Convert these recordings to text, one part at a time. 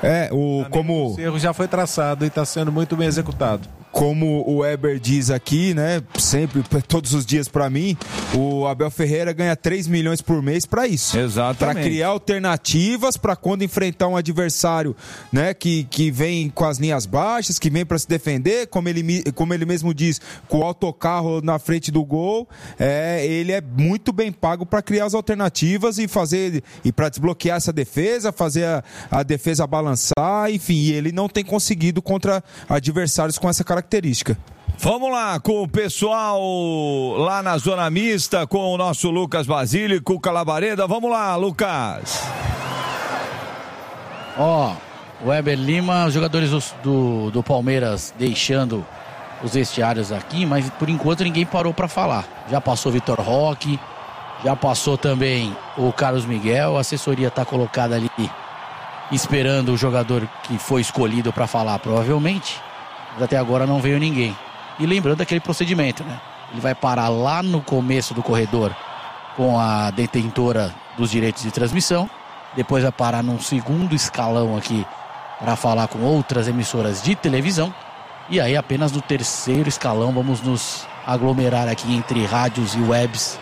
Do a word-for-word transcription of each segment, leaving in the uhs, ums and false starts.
É, o, como... O erro já foi traçado e está sendo muito bem executado. Como o Weber diz aqui, né, sempre, todos os dias pra mim, o Abel Ferreira ganha três milhões por mês pra isso. Exatamente. Pra criar alternativas pra quando enfrentar um adversário, né, que, que vem com as linhas baixas, que vem pra se defender, como ele, como ele mesmo diz, com o autocarro na frente do gol, é, ele é muito bem pago pra criar as alternativas e fazer, e pra desbloquear essa defesa, fazer a, a defesa balançar, enfim, e ele não tem conseguido contra adversários com essa característica. característica. Vamos lá com o pessoal lá na Zona Mista, com o nosso Lucas Basílio e Cuca Labareda. Vamos lá, Lucas. Ó, oh, Weber Lima, os jogadores do, do, do Palmeiras deixando os vestiários aqui, mas por enquanto ninguém parou para falar. Já passou Vitor Roque, já passou também o Carlos Miguel, a assessoria está colocada ali esperando o jogador que foi escolhido para falar, provavelmente. Mas até agora não veio ninguém. E lembrando daquele procedimento, né? Ele vai parar lá no começo do corredor com a detentora dos direitos de transmissão. Depois vai parar num segundo escalão aqui para falar com outras emissoras de televisão. E aí apenas no terceiro escalão vamos nos aglomerar aqui entre rádios e webs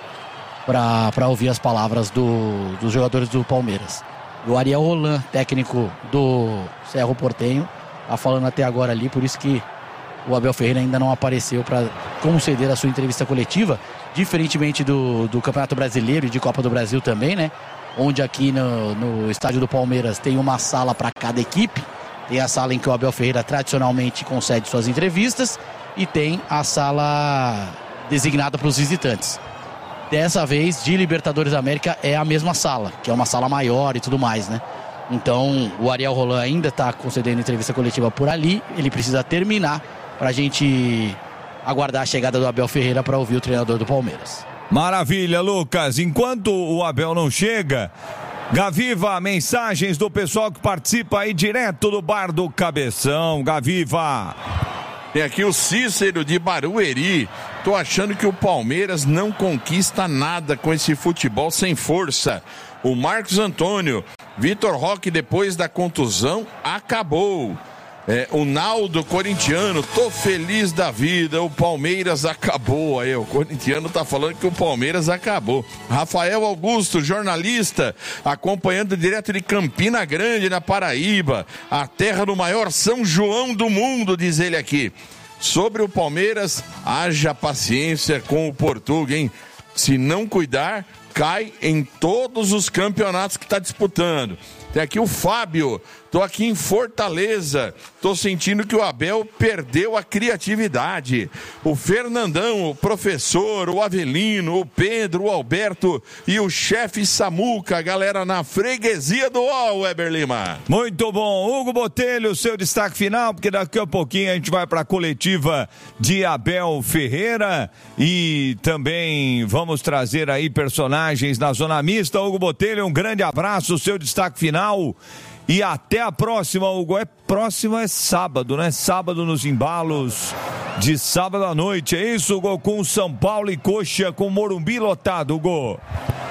para ouvir as palavras do, dos jogadores do Palmeiras. O Ariel Roland, técnico do Cerro Porteño, está falando até agora ali, por isso que o Abel Ferreira ainda não apareceu para conceder a sua entrevista coletiva, diferentemente do, do Campeonato Brasileiro e de Copa do Brasil também, né? Onde aqui no, no estádio do Palmeiras tem uma sala para cada equipe, tem a sala em que o Abel Ferreira tradicionalmente concede suas entrevistas e tem a sala designada para os visitantes. Dessa vez, de Libertadores da América, é a mesma sala, que é uma sala maior e tudo mais, né? Então, o Ariel Roland ainda está concedendo entrevista coletiva por ali. Ele precisa terminar para a gente aguardar a chegada do Abel Ferreira para ouvir o treinador do Palmeiras. Maravilha, Lucas. Enquanto o Abel não chega, Gaviva, mensagens do pessoal que participa aí direto do Bar do Cabeção. Gaviva. Tem aqui o Cícero de Barueri. Tô achando que o Palmeiras não conquista nada com esse futebol sem força. O Marcos Antônio, Vitor Roque, depois da contusão, acabou. É, o Naldo, corintiano, tô feliz da vida, o Palmeiras acabou. Aí o corintiano tá falando que o Palmeiras acabou. Rafael Augusto, jornalista, acompanhando direto de Campina Grande, na Paraíba, a terra do maior São João do mundo, diz ele aqui. Sobre o Palmeiras, haja paciência com o Portuga, hein? Se não cuidar, cai em todos os campeonatos que está disputando. Tem aqui o Fábio, tô aqui em Fortaleza, tô sentindo que o Abel perdeu a criatividade. O Fernandão, o professor, o Avelino, o Pedro, o Alberto e o chefe Samuca, a galera na freguesia do Ó, Weber Lima. Muito bom, Hugo Botelho, seu destaque final, porque daqui a pouquinho a gente vai para a coletiva de Abel Ferreira e também vamos trazer aí personagens na Zona Mista. Hugo Botelho, um grande abraço, seu destaque final. E até a próxima, Hugo. É próxima é sábado, né? Sábado nos embalos de sábado à noite. É isso, Hugo? Com São Paulo e Coxa, com Morumbi lotado, Hugo.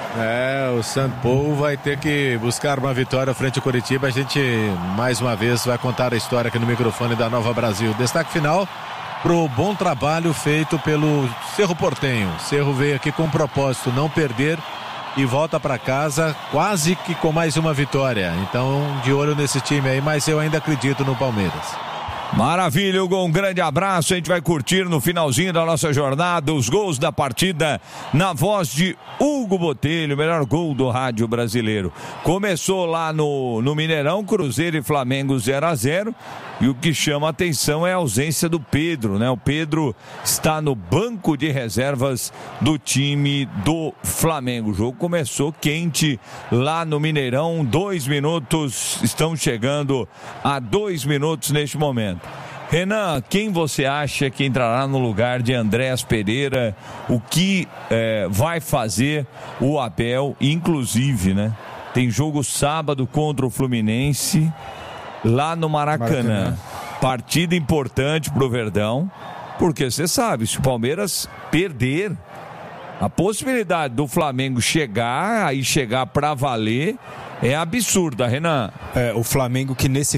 É, o São Paulo vai ter que buscar uma vitória frente ao Coritiba. A gente, mais uma vez, vai contar a história aqui no microfone da Nova Brasil. Destaque final pro bom trabalho feito pelo Cerro Porteño. Cerro veio aqui com um propósito, não perder, e volta para casa quase que com mais uma vitória. Então, de olho nesse time aí, mas eu ainda acredito no Palmeiras. Maravilha, Hugo, um grande abraço. A gente vai curtir no finalzinho da nossa jornada os gols da partida na voz de Hugo Botelho, o melhor gol do rádio brasileiro. Começou lá no, no Mineirão, Cruzeiro e Flamengo zero a zero. E o que chama a atenção é a ausência do Pedro, né? O Pedro está no banco de reservas do time do Flamengo. O jogo começou quente lá no Mineirão. Dois minutos, estão chegando a dois minutos neste momento. Renan, quem você acha que entrará no lugar de Andréas Pereira? O que é, vai fazer o Abel? Inclusive, né? Tem jogo sábado contra o Fluminense lá no Maracanã. Maracanã. Partida importante pro Verdão, porque você sabe, se o Palmeiras perder, a possibilidade do Flamengo chegar, aí chegar pra valer, é absurda, Renan. É, o Flamengo que nesse